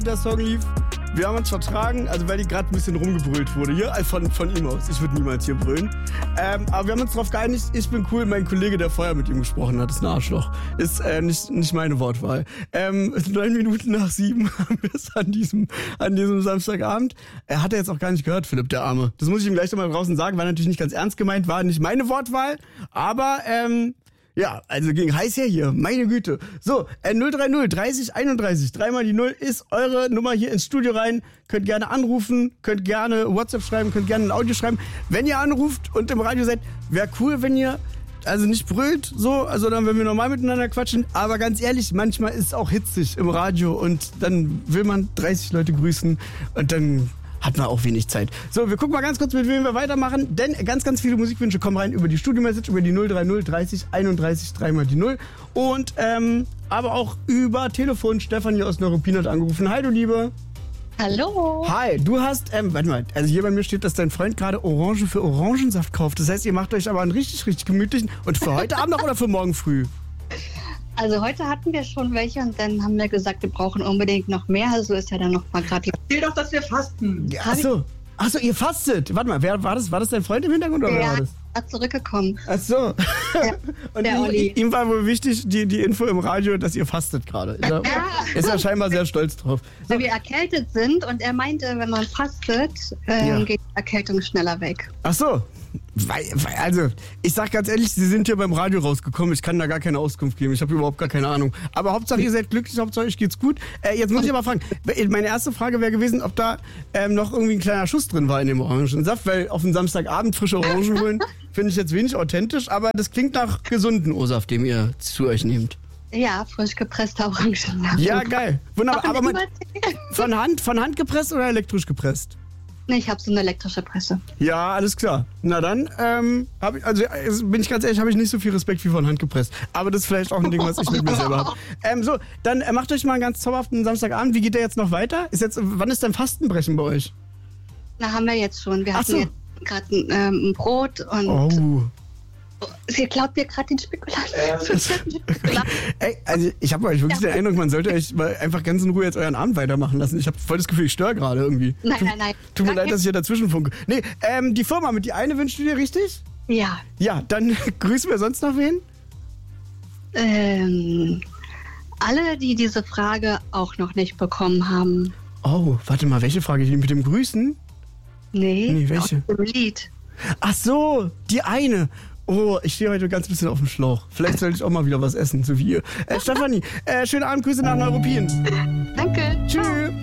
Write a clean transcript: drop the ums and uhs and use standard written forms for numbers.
der Song lief. Wir haben uns vertragen, also weil die gerade ein bisschen rumgebrüllt wurde. Hier, von ihm aus. Ich würde niemals hier brüllen. Aber wir haben uns darauf geeinigt, ich bin cool, mein Kollege, der vorher mit ihm gesprochen hat, ist ein Arschloch. Ist nicht meine Wortwahl. 9 Minuten nach 7 haben wir es an diesem Samstagabend. Er hat jetzt auch gar nicht gehört, Philipp, der Arme. Das muss ich ihm gleich nochmal draußen sagen, war natürlich nicht ganz ernst gemeint, war nicht meine Wortwahl. Aber, ja, also ging heiß her hier, meine Güte. So, 030 30 31, 3 mal die 0 ist eure Nummer hier ins Studio rein. Könnt gerne anrufen, könnt gerne WhatsApp schreiben, könnt gerne ein Audio schreiben. Wenn ihr anruft und im Radio seid, wäre cool, wenn ihr also nicht brüllt, so, also dann, wenn wir normal miteinander quatschen. Aber ganz ehrlich, manchmal ist es auch hitzig im Radio und dann will man 30 Leute grüßen und dann hat man auch wenig Zeit. So, wir gucken mal ganz kurz, mit wem wir weitermachen, denn ganz, ganz viele Musikwünsche kommen rein über die Studio-Message, über die 030 30 31 3 mal die 0 und aber auch über Telefon. Stefanie aus Neuruppin hat angerufen. Hi, du Liebe. Hallo. Hi, du hast, warte mal, also hier bei mir steht, dass dein Freund gerade Orangen für Orangensaft kauft. Das heißt, ihr macht euch aber einen richtig, richtig gemütlichen, und für heute Abend noch oder für morgen früh? Also heute hatten wir schon welche und dann haben wir gesagt, wir brauchen unbedingt noch mehr. Also ist ja dann noch mal gerade... Erzähl doch, dass wir fasten. Ja, Achso, ihr fastet. Warte mal, wer war das? War das dein Freund im Hintergrund oder war das? Er ist zurückgekommen. Achso. Ja, und der Olli. ihm war wohl wichtig, die Info im Radio, dass ihr fastet gerade. Ist er scheinbar sehr stolz drauf. Weil wir erkältet sind und er meinte, wenn man fastet, geht die Erkältung schneller weg. Achso. Also, ich sag ganz ehrlich, Sie sind hier beim Radio rausgekommen. Ich kann da gar keine Auskunft geben. Ich habe überhaupt gar keine Ahnung. Aber Hauptsache, ihr seid glücklich, Hauptsache, euch geht's gut. Jetzt muss ich aber fragen, meine erste Frage wäre gewesen, ob da noch irgendwie ein kleiner Schuss drin war in dem Orangensaft, weil auf den Samstagabend frische Orangen holen, finde ich jetzt wenig authentisch, aber das klingt nach gesunden O-Saft, den ihr zu euch nehmt. Ja, frisch gepresster Orangensaft. Ja, geil. Wunderbar. Aber von Hand gepresst oder elektrisch gepresst? Nee, ich habe so eine elektrische Presse. Ja, alles klar. Na dann, bin ich ganz ehrlich, habe ich nicht so viel Respekt wie von Hand gepresst. Aber das ist vielleicht auch ein Ding, was ich mit mir selber habe. So, dann macht euch mal einen ganz zauberhaften Samstagabend. Wie geht der jetzt noch weiter? Wann ist denn Fastenbrechen bei euch? Na, haben wir jetzt schon. Wir hatten jetzt gerade ein Brot und... Oh. Sie klaut mir gerade den Spekulanten. Ey, also ich habe wirklich den Eindruck, man sollte euch mal einfach ganz in Ruhe jetzt euren Abend weitermachen lassen. Ich habe voll das Gefühl, ich störe gerade irgendwie. Nein. Tut mir leid, dass ich hier dazwischen funke. Nee, die Firma, mit die eine wünschst du dir, richtig? Ja. Ja, dann grüßen wir sonst noch wen? Alle, die diese Frage auch noch nicht bekommen haben. Oh, warte mal, welche Frage? Die mit dem Grüßen? Nee, welche? Aus dem Lied. Ach so, die eine. Oh, ich stehe heute ganz bisschen auf dem Schlauch. Vielleicht sollte ich auch mal wieder was essen, so wie ihr. Stefanie, schönen Abend, Grüße nach Neuruppin. Danke. Tschüss.